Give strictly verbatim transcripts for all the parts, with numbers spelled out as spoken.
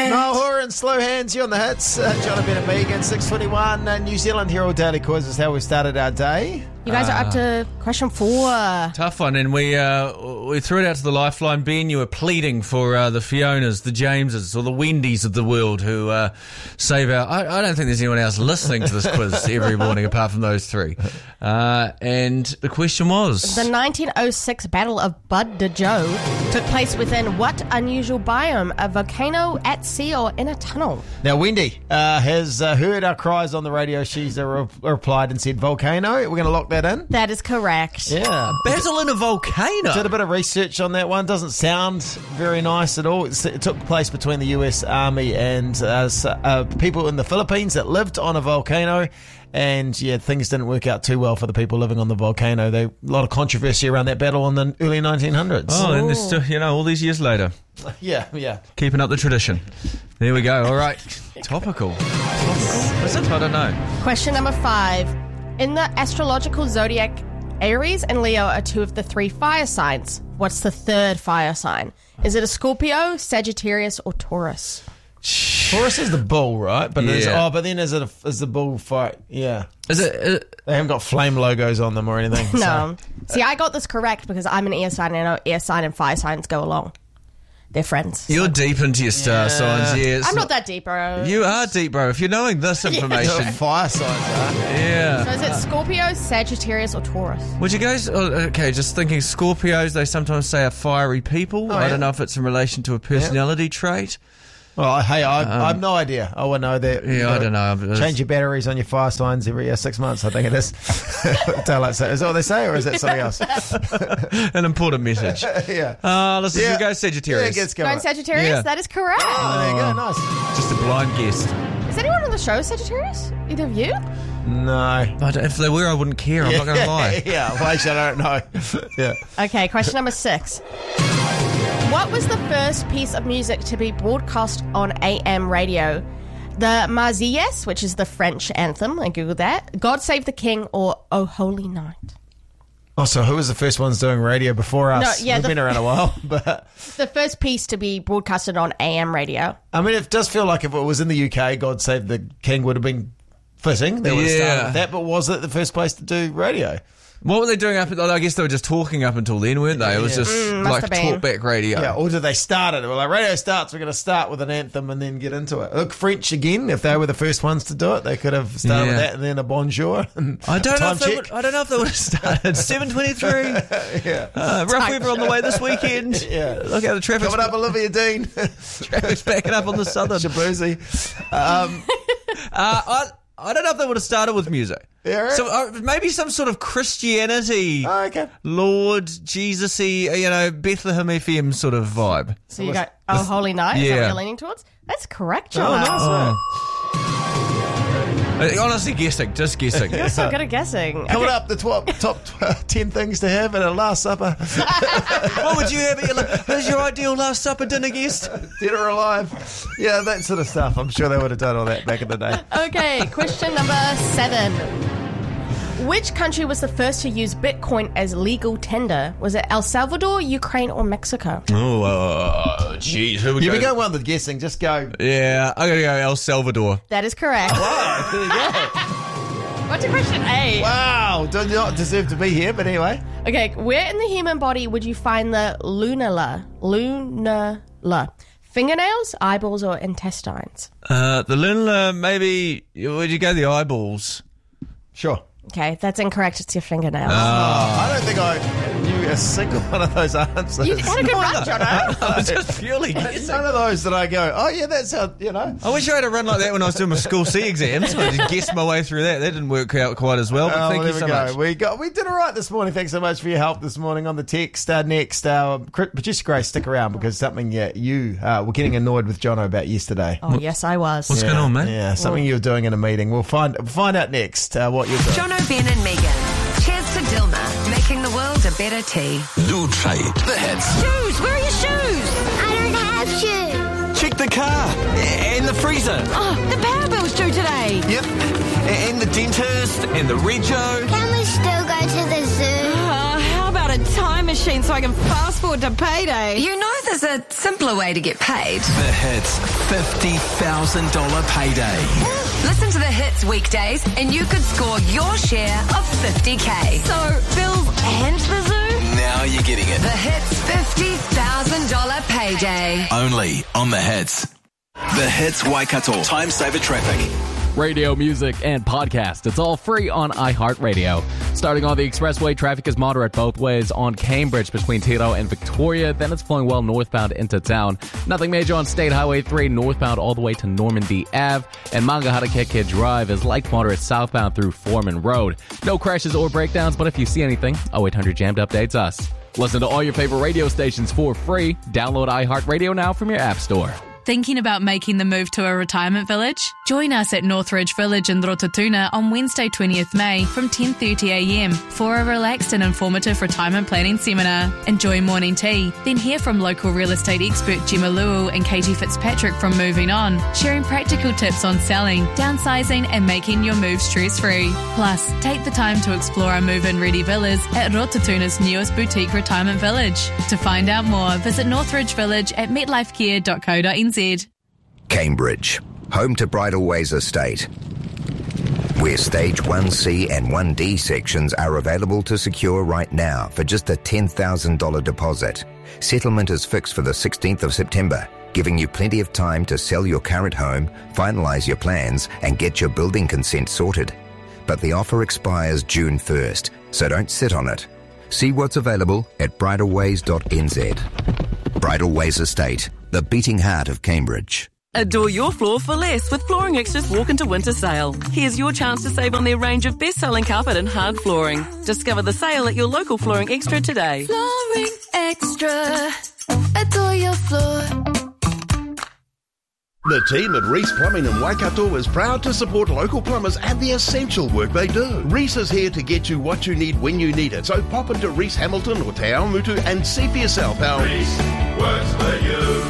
right. No, Hora and Slow Hands, you on the hits. Uh, John Ben and Megan, six twenty-one. Uh, New Zealand Herald Daily Quiz is how we started our day. You guys are up to question four. Tough one, and we uh, we threw it out to the lifeline. Ben, you were pleading for uh, the Fionas, the Jameses, or the Wendys of the world who uh, save our... I, I don't think there's anyone else listening to this quiz every morning apart from those three. Uh, and the question was... The nineteen oh six Battle of Bud de Joe took place within what unusual biome? A volcano, at sea, or in a tunnel? Now, Wendy uh, has uh, heard our cries on the radio. She's uh, re- replied and said volcano. We're going to lock that in. That is correct. Yeah. Battle in a volcano. Did a bit of research on that one. Doesn't sound very nice at all. It's, it took place between the U S Army and uh, uh, people in the Philippines that lived on a volcano. And, yeah, things didn't work out too well for the people living on the volcano. There a lot of controversy around that battle in the early nineteen hundreds. Oh, and there's still, you know, all these years later. Yeah, yeah. Keeping up the tradition. There we go. All right. Topical. Topical. Is it? I don't know. Question number five. In the astrological zodiac, Aries and Leo are two of the three fire signs. What's the third fire sign? Is it a Scorpio, Sagittarius, or Taurus? Taurus is the bull, right? But Yeah. there's, oh, but then is it a, is the bull fight? Yeah. Is it... Uh, They haven't got flame logos on them or anything. No. So. See, I got this correct because I'm an air sign and I know air sign and fire signs go along. They're friends. you're deep into your star Yeah. signs, yeah. it's I'm not that deep, bro. You are deep, bro. If you're knowing this information... The fire signs are. Yeah. So is it Scorpio, Sagittarius, or Taurus? Would you guys... Oh, okay, just thinking Scorpios, they sometimes say are fiery people. Oh, I yeah. don't know if it's in relation to a personality trait. Well, hey, I, I have no idea. I would know that. Yeah, I don't know. It's- Change your batteries on your fire signs every uh, six months, I think it is. Daylight sa- is that what they say, or is that something else? An important message. yeah. Uh, let's Yeah. you go Sagittarius. Yeah, gets Going going. Sagittarius? Yeah. That is correct. Oh, there you go. Nice. Just a blind guess. Is anyone on the show Sagittarius? Either of you? No. I don't, if they were, I wouldn't care. I'm not going to lie. yeah, well, actually, I don't know. yeah. Okay, question number six. What was the first piece of music to be broadcast on A M radio? The Marseillaise, which is the French anthem, I googled that, God Save the King, or Oh Holy Night? Oh, so who was the first ones doing radio before us? No, yeah, We've the- been around a while, but The first piece to be broadcasted on A M radio. I mean, it does feel like if it was in the U K, God Save the King would have been fitting. They would have Yeah. started with that, but was it the first place to do radio? What were they doing up? I guess they were just talking up until then, weren't they? It was Yeah. just Mm, must like have been. talkback radio. Yeah, or did they start it? Well, like radio starts, we're going to start with an anthem and then get into it. Look, French again, if they were the first ones to do it, they could have started Yeah. with that and then a bonjour. And I don't a know. time If they check. would, I don't know if they would have started seven twenty-three. yeah. Uh, rough weather on the way this weekend. Yeah. Look how the traffic's, Coming up, Olivia Dean. traffic's backing up on the southern. Shabuzi. Um, Uh, I, I don't know if they would have started with music. Yeah, right. So uh, maybe some sort of Christianity, oh, okay. Lord Jesus-y, you know, Bethlehem F M sort of vibe. So you go, Oh Holy Night? Is that Yeah. what you're leaning towards? That's correct, Oh, John. nice. Uh, honestly, guessing, just guessing. You're so good at guessing. Coming Okay. up, the top, top uh, ten things to have at a Last Supper. What would you have at your, la- who's your ideal Last Supper dinner guest? Dead or alive. Yeah, that sort of stuff. I'm sure they would have done all that back in the day. Okay, question number seven. Which country was the first to use Bitcoin as legal tender? Was it El Salvador, Ukraine, or Mexico? Oh, uh, jeez. Who would You've go? been going well with guessing. Just go. Yeah, I'm going to go El Salvador. That is correct. Oh, there you go. What's your question A? Wow. Do not deserve to be here, but anyway. Okay, where in the human body would you find the lunula? Lunula. Fingernails, eyeballs, or intestines? Uh, the lunar, maybe, would you go the eyeballs? Sure. Okay, that's incorrect. It's your fingernails. Oh, I don't think I knew a single one of those answers. You had a good run, Jono. I was just purely guessing. None of those that I go, oh, yeah, that's how, you know. I wish I had a run like that when I was doing my school C exams. I just guessed my way through that. That didn't work out quite as well, but Oh, thank well, you there so we go. much. We got we did all right this morning. Thanks so much for your help this morning on the text. Uh, next, uh, producer Grace, stick around because something yeah, you uh, were getting annoyed with Jono about yesterday. Oh, yes, I was. What's yeah, going on, mate? Yeah, something you were doing in a meeting. We'll find find out next uh, what you're doing. Jono, Ben and Megan. Cheers to Dilma, making the world a better tea. New trade. The hits. Shoes, where are your shoes? I don't have shoes. Check the car. And the freezer. Oh, the power bill's due today. Yep. And the dentist. And the rego. Can we still go to the zoo? Uh, how about a a time machine so I can fast forward to payday. You know there's a simpler way to get paid. The Hits fifty thousand dollars payday. Listen to The Hits weekdays and you could score your share of fifty K. So, bills and the zoo? Now you're getting it. The Hits fifty thousand dollars payday. Only on The Hits. The Hits Waikato. Time saver traffic. Radio, music, and podcast. It's all free on iHeartRadio. Starting on the expressway, traffic is moderate both ways on Cambridge between Tiro and Victoria. Then it's flowing well northbound into town. Nothing major on State Highway three northbound all the way to Normandy Avenue. And Mangaharakeke Drive is light moderate southbound through Foreman Road. No crashes or breakdowns, but if you see anything, oh eight hundred Jammed updates us. Listen to all your favorite radio stations for free. Download iHeartRadio now from your app store. Thinking about making the move to a retirement village? Join us at Northridge Village in Rototuna on Wednesday twentieth May from ten thirty a m for a relaxed and informative retirement planning seminar. Enjoy morning tea, then hear from local real estate expert Gemma Luo and Katie Fitzpatrick from Moving On, sharing practical tips on selling, downsizing and making your move stress-free. Plus, take the time to explore our move-in ready villas at Rototuna's newest boutique retirement village. To find out more, visit Northridge Village at metlifecare dot co dot n z. Cambridge, home to Bridleways Estate, where Stage one C and one D sections are available to secure right now for just a ten thousand dollars deposit. Settlement is fixed for the sixteenth of September, giving you plenty of time to sell your current home, finalise your plans, and get your building consent sorted. But the offer expires June first, so don't sit on it. See what's available at bridleways dot n z. Bridleways Estate, the beating heart of Cambridge. Adore your floor for less with Flooring Extra's Walk Into Winter Sale. Here's your chance to save on their range of best-selling carpet and hard flooring. Discover the sale at your local Flooring Extra today. Flooring Extra. Adore your floor. The team at Reese Plumbing in Waikato is proud to support local plumbers and the essential work they do. Reese is here to get you what you need when you need it. So pop into Reese Hamilton or Te Awamutu and see for yourself how Reese works for you.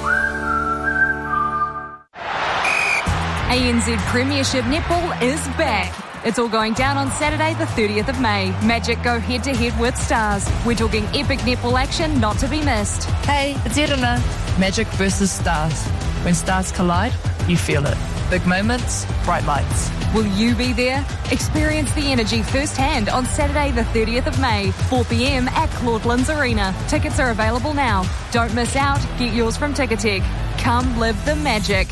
A N Z Premiership Netball is back. It's all going down on Saturday the thirtieth of May. Magic go head-to-head with Stars. We're talking epic netball action not to be missed. Hey, it's Irina. Magic versus Stars. When stars collide, you feel it. Big moments, bright lights. Will you be there? Experience the energy firsthand on Saturday the thirtieth of May, four p m at Claudelands Arena. Tickets are available now. Don't miss out. Get yours from Ticketek. Come live the magic.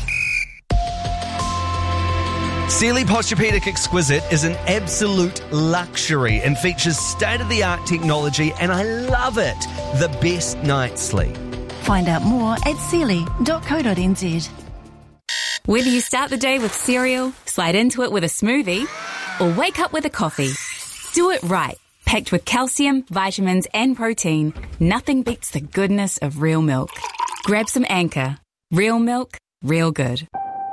Sealy Posturepedic Exquisite is an absolute luxury and features state-of-the-art technology, and I love it. The best night's sleep. Find out more at sealy dot co dot n z. Whether you start the day with cereal, slide into it with a smoothie, or wake up with a coffee, do it right. Packed with calcium, vitamins, and protein, nothing beats the goodness of real milk. Grab some Anchor. Real milk, real good.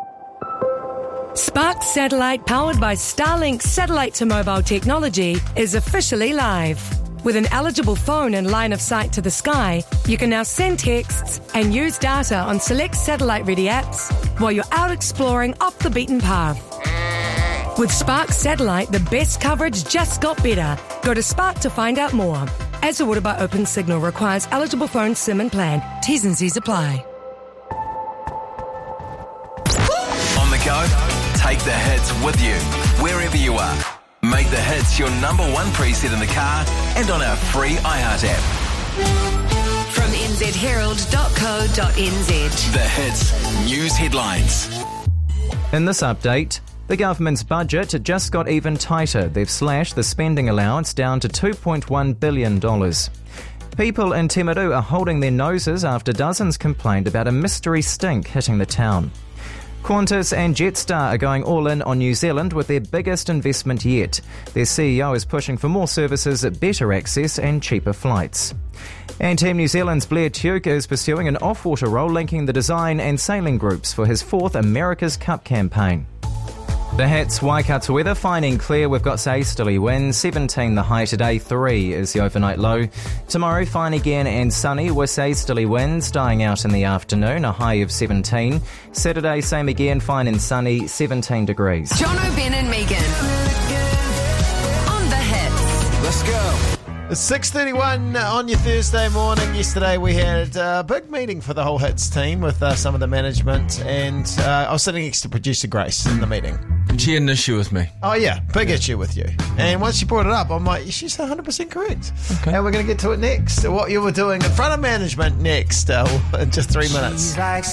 Spark Satellite, powered by Starlink satellite to mobile technology, is officially live. With an eligible phone and line of sight to the sky, you can now send texts and use data on select satellite-ready apps while you're out exploring off the beaten path. With Spark Satellite, the best coverage just got better. Go to Spark to find out more. As ordered by Open Signal, requires eligible phone SIM and plan. T's and C's apply. On the go, take the hits with you, wherever you are. Make the hits your number one preset in the car and on our free iHeart app. From n z herald dot co dot n z. The Hits News Headlines. In this update, the government's budget just got even tighter. They've slashed the spending allowance down to two point one billion dollars. People in Timaru are holding their noses after dozens complained about a mystery stink hitting the town. Qantas and Jetstar are going all in on New Zealand with their biggest investment yet. Their C E O is pushing for more services, better access and cheaper flights. And Team New Zealand's Blair Tuke is pursuing an off-water role linking the design and sailing groups for his fourth America's Cup campaign. The Hits Waikato weather, fine and clear. We've got easterly winds, seventeen the high today, three is the overnight low. Tomorrow, fine again and sunny with easterly winds dying out in the afternoon, a high of seventeen. Saturday, same again, fine and sunny, seventeen degrees. John O'Ben and Megan on The Hits. Let's go. It's six thirty-one on your Thursday morning. Yesterday we had a big meeting for the whole Hits team with uh, some of the management, and uh, I was sitting next to producer Grace in the meeting. She had an issue with me. Oh yeah, big issue with you. And once she brought it up, I'm like, she's one hundred percent correct. Okay. And we're going to get to it next. What you were doing in front of management next uh, in just three minutes.